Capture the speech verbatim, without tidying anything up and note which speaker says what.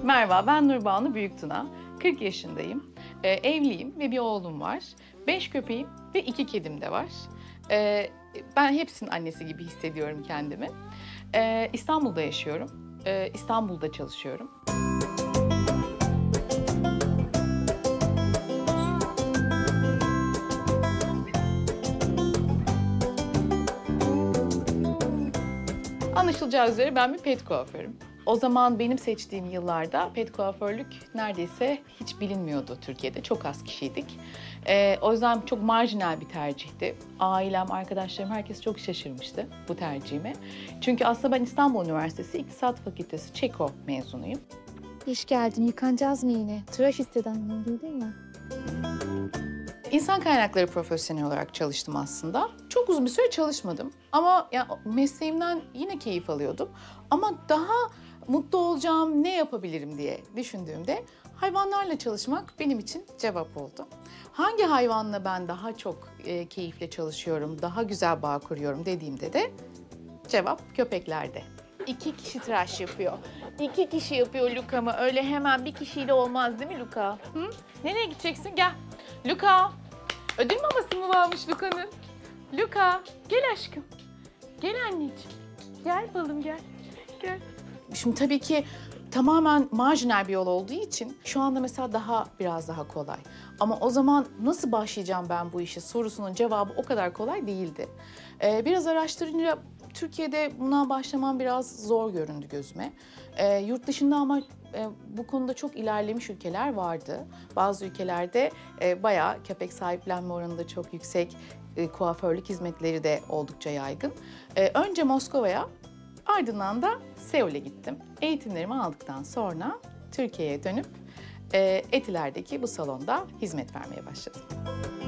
Speaker 1: Merhaba, ben Nurbanu Büyüktuna. kırk yaşındayım. Ee, evliyim ve bir oğlum var. beş köpeğim ve iki kedim de var. Ee, ben hepsinin annesi gibi hissediyorum kendimi. Ee, İstanbul'da yaşıyorum. Ee, İstanbul'da çalışıyorum. Anlaşılacağı üzere ben bir pet kuaförüm. O zaman benim seçtiğim yıllarda pet kuaförlük neredeyse hiç bilinmiyordu Türkiye'de. Çok az kişiydik. Ee, o yüzden çok marjinal bir tercihti. Ailem, arkadaşlarım, herkes çok şaşırmıştı bu tercihime. Çünkü aslında ben İstanbul Üniversitesi İktisat Fakültesi Çeko mezunuyum.
Speaker 2: Hoş geldin. Yıkanacağız mı yine? Tıraş isteden değil mi?
Speaker 1: İnsan kaynakları profesyoneli olarak çalıştım aslında. Çok uzun bir süre çalışmadım ama ya mesleğimden yine keyif alıyordum. Ama daha mutlu olacağım, ne yapabilirim diye düşündüğümde hayvanlarla çalışmak benim için cevap oldu. Hangi hayvanla ben daha çok e, keyifle çalışıyorum, daha güzel bağ kuruyorum dediğimde de cevap köpeklerde. İki kişi tıraş yapıyor. İki kişi yapıyor Luka mı? Öyle hemen bir kişiyle olmaz değil mi Luka? Hı? Nereye gideceksin? Gel. Luka. Ödül maması mı varmış Luka'nın? Luka. Gel aşkım. Gel anneciğim. Gel balım gel. Gel. Şimdi tabii ki tamamen marjinal bir yol olduğu için şu anda mesela daha biraz daha kolay. Ama o zaman nasıl başlayacağım ben bu işe sorusunun cevabı o kadar kolay değildi. Ee, biraz araştırınca Türkiye'de buna başlamam biraz zor göründü gözüme. Ee, yurt dışında ama e, bu konuda çok ilerlemiş ülkeler vardı. Bazı ülkelerde e, bayağı köpek sahiplenme oranı da çok yüksek, e, kuaförlük hizmetleri de oldukça yaygın. E, önce Moskova'ya, ardından da Seul'e gittim. Eğitimlerimi aldıktan sonra Türkiye'ye dönüp e, Etiler'deki bu salonda hizmet vermeye başladım.